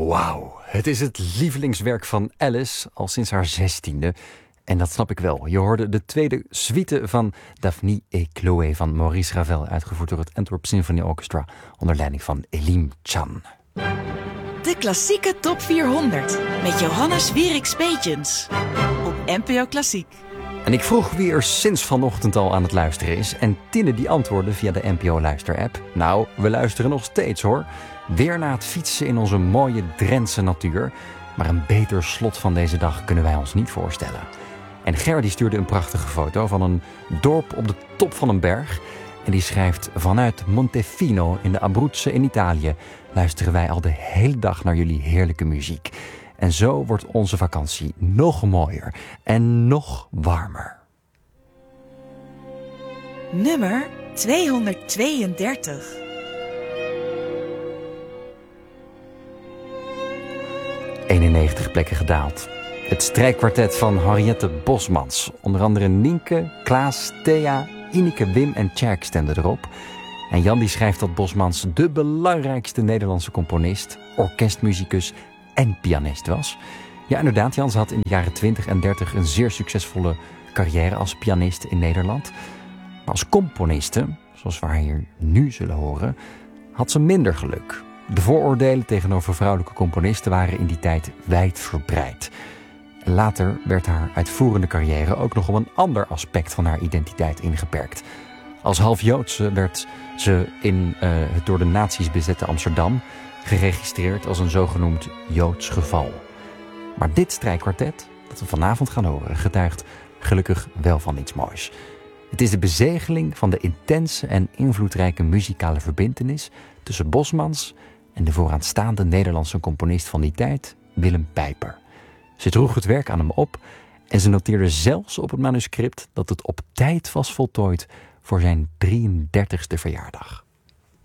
Wauw, het is het lievelingswerk van Alice al sinds haar 16e. En dat snap ik wel. Je hoorde de tweede suite van Daphne et Chloé van Maurice Ravel, uitgevoerd door het Antwerp Symphony Orchestra onder leiding van Elim Chan. De klassieke top 400 met Johannes Wierik-Speetjens op NPO Klassiek. En ik vroeg wie er sinds vanochtend al aan het luisteren is. En Tine die antwoordde via de NPO Luister-app. Nou, we luisteren nog steeds hoor. Weer na het fietsen in onze mooie Drentse natuur. Maar een beter slot van deze dag kunnen wij ons niet voorstellen. En Ger die stuurde een prachtige foto van een dorp op de top van een berg. En die schrijft: vanuit Montefino in de Abruzzen in Italië luisteren wij al de hele dag naar jullie heerlijke muziek. En zo wordt onze vakantie nog mooier en nog warmer. Nummer 232. ...91 plekken gedaald. Het strijkkwartet van Henriette Bosmans. Onder andere Nienke, Klaas, Thea, Ineke, Wim en Tjerk stemden erop. En Jan die schrijft dat Bosmans de belangrijkste Nederlandse componist, orkestmuzikus en pianist was. Ja, inderdaad, Jan, ze had in de jaren 20 en 30 een zeer succesvolle carrière als pianist in Nederland. Maar als componiste, zoals we haar hier nu zullen horen, had ze minder geluk. De vooroordelen tegenover vrouwelijke componisten waren in die tijd wijdverbreid. Later werd haar uitvoerende carrière ook nog om een ander aspect van haar identiteit ingeperkt. Als half-Joodse werd ze in het door de nazi's bezette Amsterdam geregistreerd als een zogenoemd Joods geval. Maar dit strijkkwartet, dat we vanavond gaan horen, getuigt gelukkig wel van iets moois. Het is de bezegeling van de intense en invloedrijke muzikale verbintenis tussen Bosmans en de vooraanstaande Nederlandse componist van die tijd, Willem Pijper. Ze droeg het werk aan hem op en ze noteerde zelfs op het manuscript dat het op tijd was voltooid voor zijn 33e verjaardag.